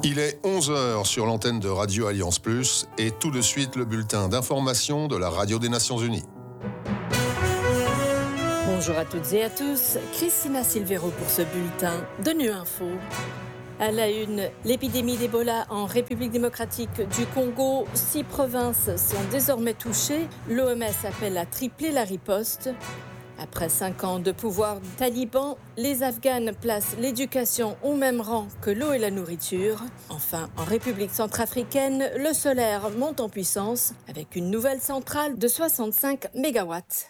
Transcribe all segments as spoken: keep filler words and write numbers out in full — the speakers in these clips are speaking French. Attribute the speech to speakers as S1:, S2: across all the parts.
S1: Il est onze heures sur l'antenne de Radio Alliance Plus et tout de suite le bulletin d'information de la Radio des Nations Unies.
S2: Bonjour à toutes et à tous, Christina Silvero pour ce bulletin de Nu Info. À la une, l'épidémie d'Ebola en République démocratique du Congo. Six provinces sont désormais touchées. L'O M S appelle à tripler la riposte. Après cinq ans de pouvoir taliban, les Afghanes placent l'éducation au même rang que l'eau et la nourriture. Enfin, en République centrafricaine, le solaire monte en puissance avec une nouvelle centrale de soixante-cinq mégawatts.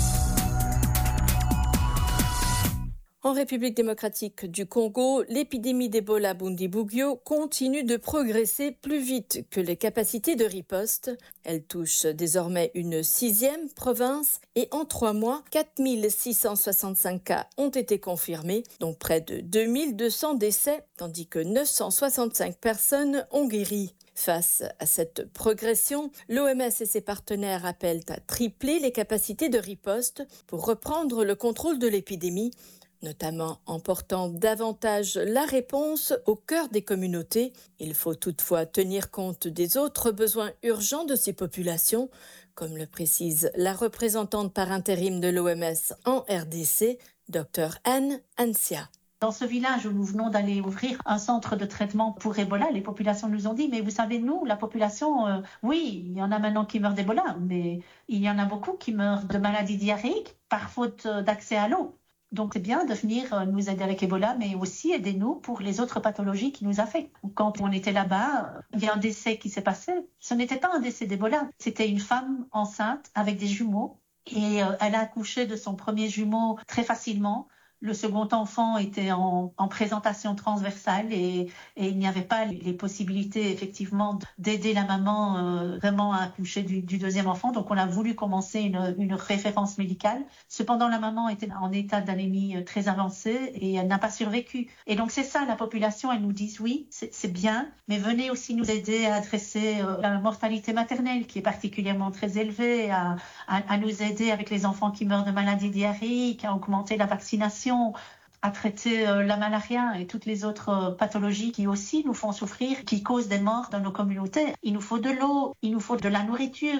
S2: En République démocratique du Congo, l'épidémie d'Ebola Bundibugyo continue de progresser plus vite que les capacités de riposte. Elle touche désormais une sixième province et en trois mois, quatre mille six cent soixante-cinq cas ont été confirmés, dont près de deux mille deux cents décès, tandis que neuf cent soixante-cinq personnes ont guéri. Face à cette progression, l'O M S et ses partenaires appellent à tripler les capacités de riposte pour reprendre le contrôle de l'épidémie, notamment en portant davantage la réponse au cœur des communautés. Il faut toutefois tenir compte des autres besoins urgents de ces populations, comme le précise la représentante par intérim de l'O M S en R D C, Dr Anne Ansia.
S3: Dans ce village où nous venons d'aller ouvrir un centre de traitement pour Ebola, les populations nous ont dit, mais vous savez, nous, la population, euh, oui, il y en a maintenant qui meurent d'Ebola, mais il y en a beaucoup qui meurent de maladies diarrhéiques par faute d'accès à l'eau. Donc c'est bien de venir nous aider avec Ebola, mais aussi aidez-nous pour les autres pathologies qui nous affectent. Quand on était là-bas, il y a un décès qui s'est passé. Ce n'était pas un décès d'Ebola, c'était une femme enceinte avec des jumeaux et euh, elle a accouché de son premier jumeau très facilement. Le second enfant était en, en présentation transversale et, et il n'y avait pas les possibilités effectivement d'aider la maman euh, vraiment à accoucher du, du deuxième enfant. Donc on a voulu commencer une, une référence médicale. Cependant, la maman était en état d'anémie très avancée et elle n'a pas survécu. Et donc c'est ça, la population, elle nous dit oui, c'est, c'est bien, mais venez aussi nous aider à adresser euh, la mortalité maternelle qui est particulièrement très élevée, à, à, à nous aider avec les enfants qui meurent de maladies diarrhéiques, à augmenter la vaccination, à traiter euh, la malaria et toutes les autres euh, pathologies qui aussi nous font souffrir, qui causent des morts dans nos communautés. Il nous faut de l'eau, il nous faut de la nourriture.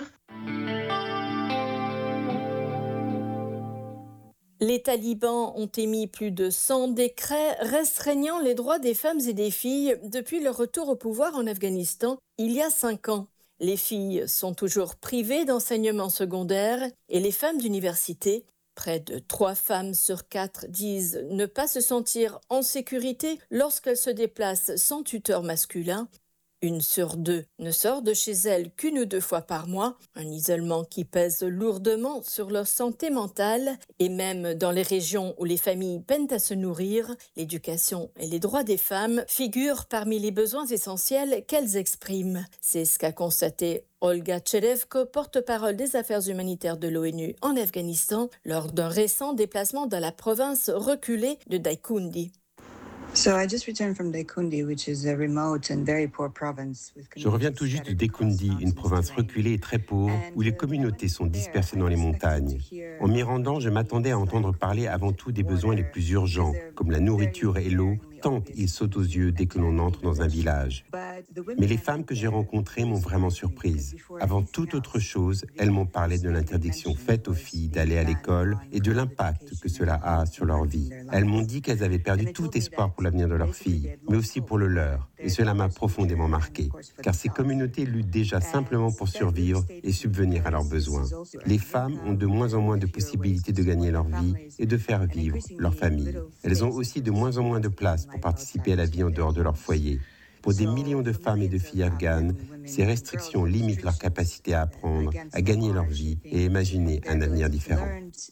S2: Les talibans ont émis plus de cent décrets restreignant les droits des femmes et des filles depuis leur retour au pouvoir en Afghanistan il y a cinq ans. Les filles sont toujours privées d'enseignement secondaire et les femmes d'université. Près de trois femmes sur quatre disent ne pas se sentir en sécurité lorsqu'elles se déplacent sans tuteur masculin. Une sur deux ne sort de chez elle qu'une ou deux fois par mois, un isolement qui pèse lourdement sur leur santé mentale. Et même dans les régions où les familles peinent à se nourrir, l'éducation et les droits des femmes figurent parmi les besoins essentiels qu'elles expriment. C'est ce qu'a constaté Olga Tcherevko, porte-parole des affaires humanitaires de l'ONU en Afghanistan, lors d'un récent déplacement dans la province reculée de Daikundi.
S4: Je reviens tout juste de Daikundi, une province reculée et très pauvre, où les communautés sont dispersées dans les montagnes. En m'y rendant, je m'attendais à entendre parler avant tout des besoins les plus urgents, comme la nourriture et l'eau, tant ils sautent aux yeux dès que l'on entre dans un village. Mais les femmes que j'ai rencontrées m'ont vraiment surprise. Avant toute autre chose, elles m'ont parlé de l'interdiction faite aux filles d'aller à l'école et de l'impact que cela a sur leur vie. Elles m'ont dit qu'elles avaient perdu tout espoir pour l'avenir de leurs filles, mais aussi pour le leur. Et cela m'a profondément marqué, car ces communautés luttent déjà simplement pour survivre et subvenir à leurs besoins. Les femmes ont de moins en moins de possibilités de gagner leur vie et de faire vivre leur famille. Elles ont aussi de moins en moins de place pour participer à la vie en dehors de leur foyer. Pour des millions de femmes et de filles afghanes, ces restrictions limitent leur capacité à apprendre, à gagner leur vie et à imaginer un avenir différent.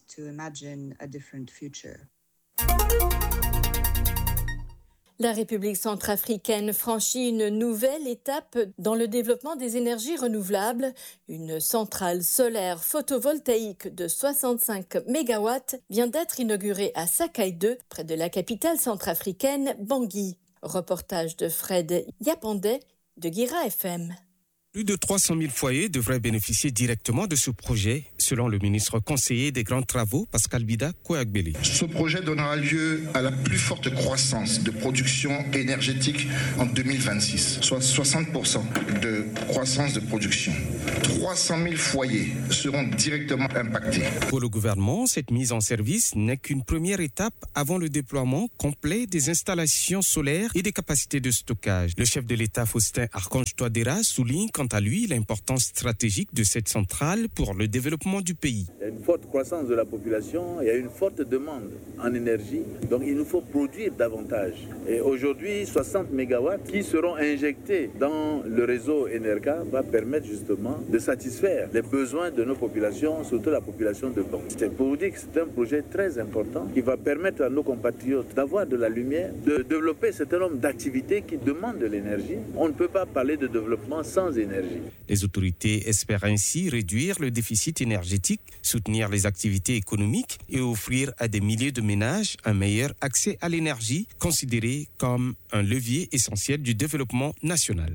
S2: La République centrafricaine franchit une nouvelle étape dans le développement des énergies renouvelables. Une centrale solaire photovoltaïque de soixante-cinq mégawatts vient d'être inaugurée à Sakaï-deux, près de la capitale centrafricaine, Bangui. Reportage de Fred Yapandé de Guira F M.
S5: Plus de trois cent mille foyers devraient bénéficier directement de ce projet selon le ministre conseiller des grands travaux, Pascal Bida Kouagbélé.
S6: Ce projet donnera lieu à la plus forte croissance de production énergétique en deux mille vingt-six, soit soixante pour cent de croissance de production. trois cent mille foyers seront directement impactés.
S5: Pour le gouvernement, cette mise en service n'est qu'une première étape avant le déploiement complet des installations solaires et des capacités de stockage. Le chef de l'État, Faustin Archange Touadéra, souligne quant à lui l'importance stratégique de cette centrale pour le développement du pays.
S7: Il y a une forte croissance de la population, il y a une forte demande en énergie, donc il nous faut produire davantage. Et aujourd'hui, soixante mégawatts qui seront injectés dans le réseau Energa va permettre justement de satisfaire les besoins de nos populations, surtout la population de Bon. C'est pour vous dire que c'est un projet très important qui va permettre à nos compatriotes d'avoir de la lumière, de développer un certain nombre d'activités qui demandent de l'énergie. On ne peut pas parler de développement sans énergie.
S5: Les autorités espèrent ainsi réduire le déficit énergétique, soutenir les activités économiques et offrir à des milliers de ménages un meilleur accès à l'énergie, considéré comme un levier essentiel du développement national.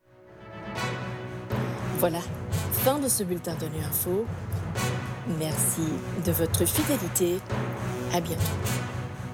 S2: Voilà, fin de ce bulletin de Nu Info. Merci de votre fidélité. À bientôt.